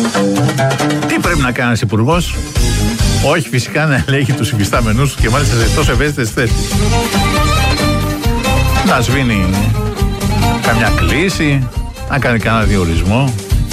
Τι πρέπει να κάνει ένας υπουργός? Όχι φυσικά να ελέγχει τους υφιστάμενους και μάλιστα σε τόσο ευαίσθητες θέσεις. Να σβήνει καμιά κλίση, να κάνει κανένα διορισμό.